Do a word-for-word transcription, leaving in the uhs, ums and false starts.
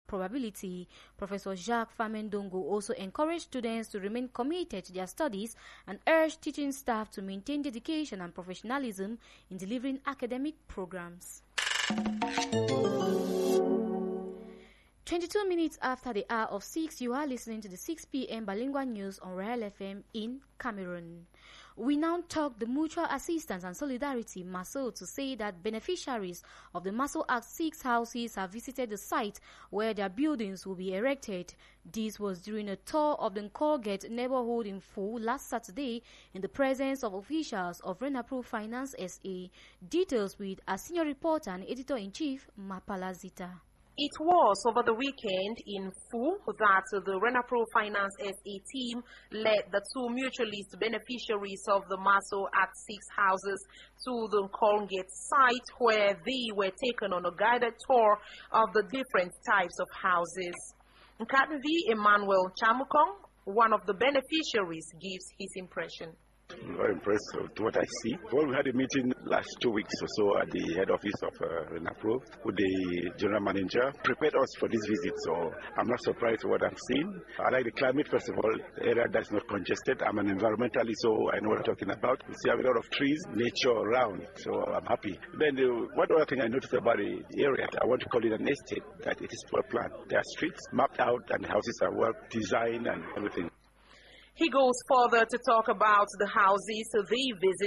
probability. Professor Jacques Famendongo also encouraged students to remain committed to their studies and urged teaching staff to maintain dedication and professionalism in delivering academic programs. twenty-two minutes after the hour of six, you are listening to the six p m bilingual news on Royal F M in Cameroon. We now talk the Mutual Assistance and Solidarity MASSO to say that beneficiaries of the MASSO Act six houses have visited the site where their buildings will be erected. This was during a tour of the Colgate neighborhood in Fou last Saturday in the presence of officials of Renapro Finance S A. Details with our senior reporter and editor-in-chief, Mapala Zita. It was over the weekend in Fou that the Renapro Finance S A team led the two mutualist beneficiaries of the MASSO Act six houses to the Colgate site, where they were taken on a guided tour of the different types of houses. Nkatevi Emmanuel Chamukong, one of the beneficiaries, gives his impression. I'm very impressed with what I see. Well, we had a meeting last two weeks or so at the head office of uh, Renapro with the general manager. Prepared us for this visit, so I'm not surprised with what I'm seeing. I like the climate, first of all, the area that's not congested. I'm an environmentalist, so I know what I'm talking about. We see a lot of trees, nature around, so I'm happy. Then the one other thing I noticed about the area, I want to call it an estate, that it is well planned. There are streets mapped out and houses are well designed and everything. He goes further to talk about the houses they visit